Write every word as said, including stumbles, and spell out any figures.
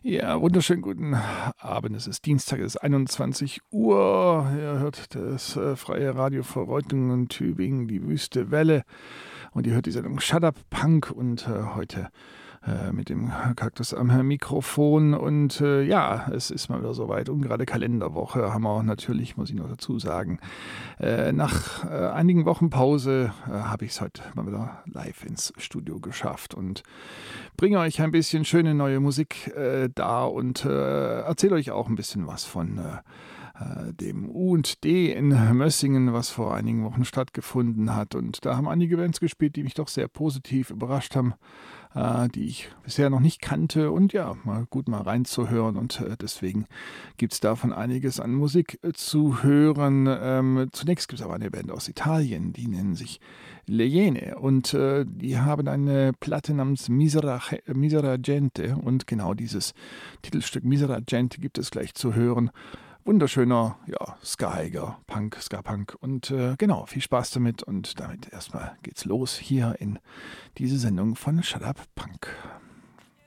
Ja, wunderschönen guten Abend. Es ist Dienstag, es ist einundzwanzig Uhr. Ihr hört das äh, freie Radio für Reutlingen und Tübingen, die Wüste Welle. Und ihr hört die Sendung Shut Up Punk und äh, heute äh, mit dem Kaktus am Mikrofon. Und äh, ja, es ist mal wieder soweit. Und gerade Kalenderwoche haben wir auch natürlich, muss ich noch dazu sagen, äh, nach äh, einigen Wochen Pause äh, habe ich es heute mal wieder live ins Studio geschafft und bringe euch ein bisschen schöne neue Musik äh, da und äh, erzähle euch auch ein bisschen was von äh, dem U und D in Mössingen, was vor einigen Wochen stattgefunden hat. Und da haben einige Bands gespielt, die mich doch sehr positiv überrascht haben, äh, die ich bisher noch nicht kannte. Und ja, mal gut mal reinzuhören. Und äh, deswegen gibt es davon einiges an Musik äh, zu hören. Ähm, zunächst gibt es aber eine Band aus Italien, die nennen sich Le Iene. Und äh, die haben eine Platte namens Misera, Misera Gente. Und genau dieses Titelstück Misera Gente gibt es gleich zu hören. Wunderschöner, ja, skaiger Punk, Ska-Punk. Und äh, genau, viel Spaß damit. Und damit erstmal geht's los hier in diese Sendung von Shut Up Punk.